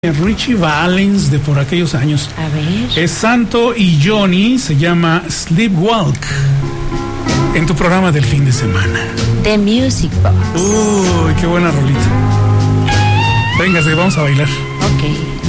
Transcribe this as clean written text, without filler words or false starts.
Richie Valens de por aquellos años. A ver. Es Santo y Johnny, se llama Sleepwalk. En tu programa del fin de semana. The Music Box. Uy, qué buena rolita. Véngase, vamos a bailar. Ok.